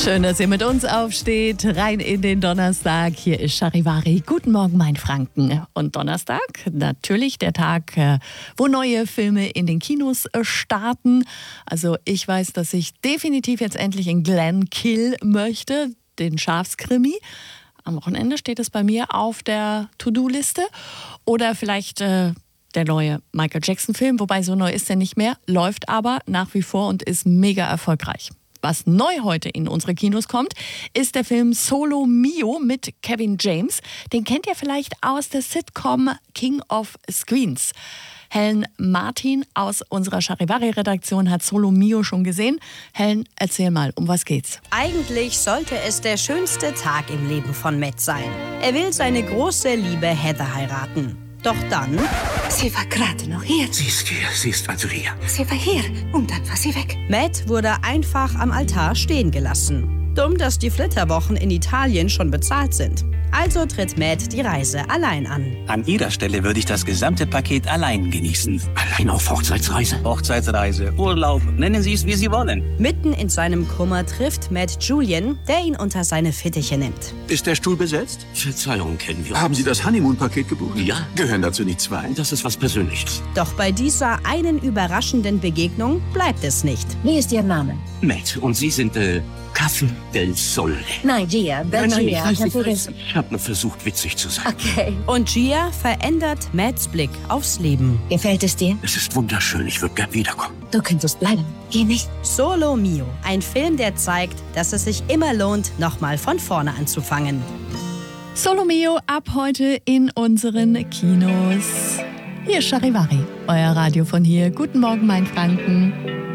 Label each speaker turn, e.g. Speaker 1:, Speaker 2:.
Speaker 1: Schön, dass ihr mit uns aufsteht. Rein in den Donnerstag. Hier ist Charivari. Guten Morgen, mein Franken. Und Donnerstag, natürlich der Tag, wo neue Filme in den Kinos starten. Also ich weiß, dass ich definitiv jetzt endlich in Glenn Kill möchte, den Schafskrimi. Am Wochenende steht es bei mir auf der To-Do-Liste. Oder vielleicht der neue Michael Jackson-Film, wobei so neu ist er nicht mehr, läuft aber nach wie vor und ist mega erfolgreich. Was neu heute in unsere Kinos kommt, ist der Film Solo Mio mit Kevin James. Den kennt ihr vielleicht aus der Sitcom King of Screens. Helen Martin aus unserer Charivari-Redaktion hat Solo Mio schon gesehen. Helen, erzähl mal, um was geht's?
Speaker 2: Eigentlich sollte es der schönste Tag im Leben von Matt sein. Er will seine große Liebe Heather heiraten. Doch dann...
Speaker 3: Sie war gerade noch hier.
Speaker 4: Sie ist hier, sie ist also hier.
Speaker 3: Sie war hier und dann war sie weg.
Speaker 2: Matt wurde einfach am Altar stehen gelassen. Dumm, dass die Flitterwochen in Italien schon bezahlt sind. Also tritt Matt die Reise allein an.
Speaker 4: An Ihrer Stelle würde ich das gesamte Paket allein genießen. Allein auf Hochzeitsreise? Hochzeitsreise, Urlaub, nennen Sie es, wie Sie wollen.
Speaker 2: Mitten in seinem Kummer trifft Matt Julian, der ihn unter seine Fittiche nimmt.
Speaker 5: Ist der Stuhl besetzt?
Speaker 4: Verzeihung, kennen wir.
Speaker 5: Haben Sie das Honeymoon-Paket gebucht?
Speaker 4: Ja.
Speaker 5: Gehören dazu nicht zwei?
Speaker 4: Das ist was Persönliches.
Speaker 2: Doch bei dieser einen überraschenden Begegnung bleibt es nicht.
Speaker 3: Wie ist Ihr Name?
Speaker 4: Matt, und Sie sind, Cafe del Sole.
Speaker 3: Nein, Gia.
Speaker 4: Nein, ich
Speaker 3: Gia.
Speaker 4: weiß. Ich habe nur versucht, witzig zu sein.
Speaker 3: Okay.
Speaker 2: Und Gia verändert Matts Blick aufs Leben.
Speaker 3: Gefällt es dir?
Speaker 4: Es ist wunderschön, ich würde gern wiederkommen.
Speaker 3: Du könntest bleiben. Geh nicht.
Speaker 2: Solo Mio, ein Film, der zeigt, dass es sich immer lohnt, nochmal von vorne anzufangen.
Speaker 1: Solo Mio ab heute in unseren Kinos. Hier ist Charivari, euer Radio von hier. Guten Morgen, mein Franken.